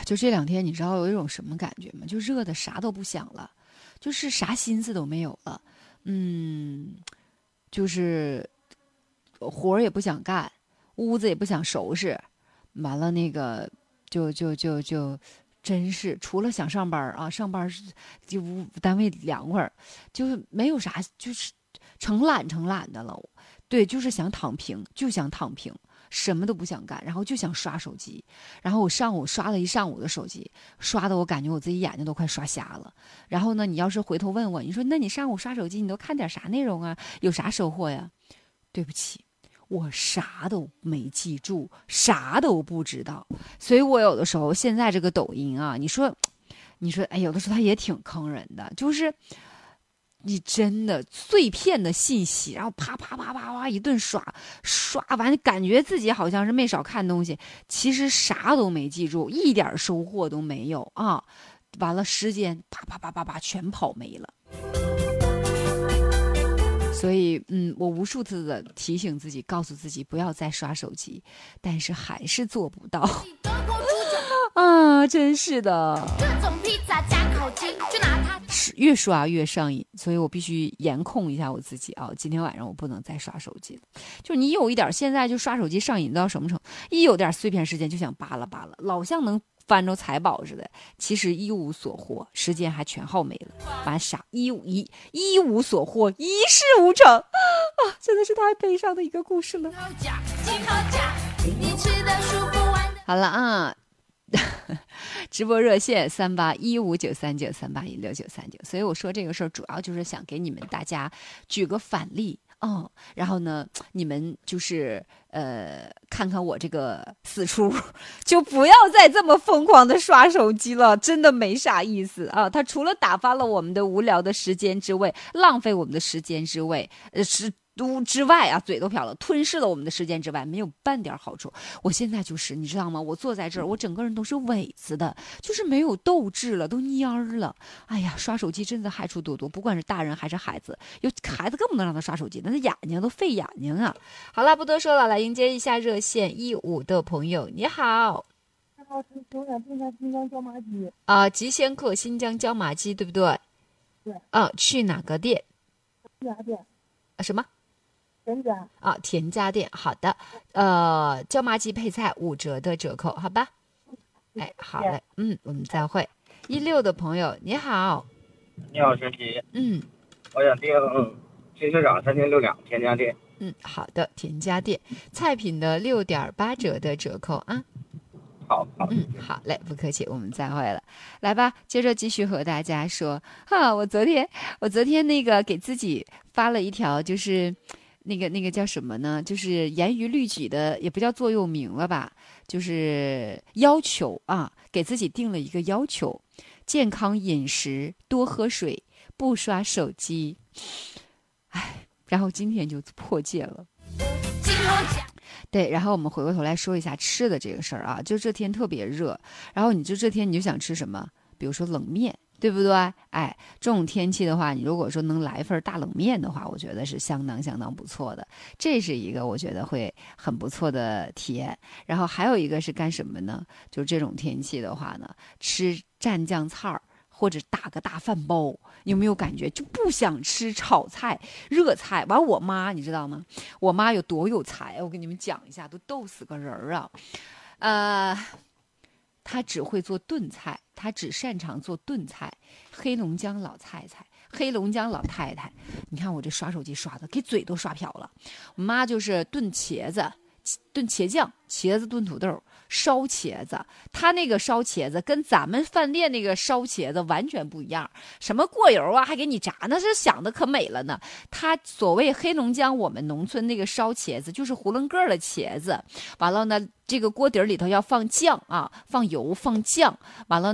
就这2天，你知道有一种什么感觉吗？就热的啥都不想了，就是啥心思都没有了。就是活儿也不想干，屋子也不想收拾，完了那个就真是除了想上班啊，上班是就单位凉快，就是没有啥，就是成懒的了。对，就是想躺平，就想躺平。什么都不想干，然后就想刷手机，然后我上午刷了一上午的手机，刷的我感觉我自己眼睛都快刷瞎了。然后呢，你要是回头问我，你说那你上午刷手机，你都看点啥内容啊？有啥收获呀？对不起，我啥都没记住，啥都不知道。所以我有的时候现在这个抖音啊，你说，哎，有的时候它也挺坑人的，就是你真的碎片的信息，然后啪啪啪啪啪一顿刷完，感觉自己好像是没少看东西，其实啥都没记住，一点收获都没有啊！完了，时间啪啪啪啪啪全跑没了。所以，我无数次的提醒自己，告诉自己不要再刷手机，但是还是做不到。啊，真是的。这种披萨加烤鸡，就拿它越刷越上瘾，所以我必须严控一下我自己啊！今天晚上我不能再刷手机了。就你有一点，现在就刷手机上瘾到什么程度？一有点碎片时间就想扒拉扒拉，老像能翻着财宝似的，其实一无所获，时间还全耗没了，完傻一无所获，一事无成啊！真的是太悲伤的一个故事了。好了啊。直播热线38159393816939，所以我说这个事儿主要就是想给你们大家举个反例然后呢，你们就是看看我这个死出，就不要再这么疯狂的刷手机了，真的没啥意思啊！它除了打发了我们的无聊的时间之外，浪费我们的时间之外，之外啊，嘴都瓢了，吞噬了我们的时间之外，没有半点好处。我现在就是你知道吗？我坐在这儿，我整个人都是萎子的，就是没有斗志了，都蔫儿了。哎呀，刷手机真的害处多多，不管是大人还是孩子，有孩子更不能让他刷手机，那眼睛都费眼睛啊。好了，不多说了，来迎接一下热线15的朋友，你好。 新疆椒麻鸡吉仙客新疆椒麻鸡，对不对？ 对。 去哪个店？ 田家店。 什么？ 田家。 田家店。好的。椒麻鸡配菜5折的折扣，好吧？哎，好嘞。我们再会。16的朋友，你好。 你好，陈琦。我想订新市场36两田家店。 好的，田家店菜品的6.8折的折扣啊。 好， 好嘞，不客气，我们再会了。来吧，接着继续和大家说我昨天那个给自己发了一条，就是那个叫什么呢？就是严于律己的，也不叫座右铭了吧，就是要求啊，给自己定了一个要求：健康饮食，多喝水，不刷手机。然后今天就破戒了。对，然后我们回过头来说一下吃的这个事儿啊，就这天特别热，然后这天你就想吃什么？比如说冷面，对不对？哎，这种天气的话，你如果说能来一份大冷面的话，我觉得是相当不错的，这是一个我觉得会很不错的体验。然后还有一个是干什么呢？就这种天气的话呢，吃蘸酱菜儿。或者打个大饭包，有没有感觉就不想吃炒菜、热菜？完，我妈你知道吗？我妈有多有才，我跟你们讲一下，都逗死个人啊！她只会做炖菜，她只擅长做炖菜，黑龙江老太太。黑龙江老太太，你看我这刷手机刷的，给嘴都刷瓢了。我妈就是炖茄子、炖茄酱、茄子炖土豆。烧茄子，他那个烧茄子跟咱们饭店那个烧茄子完全不一样，什么过油啊，还给你炸，那是想的可美了呢。他所谓黑龙江我们农村那个烧茄子，就是囫囵个的茄子，完了呢，这个锅底里头要放酱啊，放油放酱，完了。